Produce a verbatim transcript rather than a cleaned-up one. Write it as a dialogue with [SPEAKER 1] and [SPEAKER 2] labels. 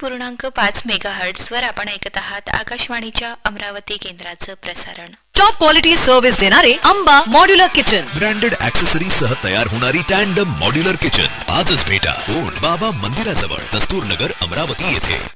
[SPEAKER 1] पूर्णांक पाच मेगाहर्ट्झ वर आपण ऐकत आहात आकाशवाणीच्या अमरावती केंद्राचं प्रसारण।
[SPEAKER 2] टॉप क्वालिटी सर्व्हिस देणारे Amba modular kitchen,
[SPEAKER 3] branded accessories सह तयार होणारी टँडम मॉड्युलर किचन आजच भेटा कोण बाबा मंदिराजवळ दस्तूर नगर अमरावती येथे।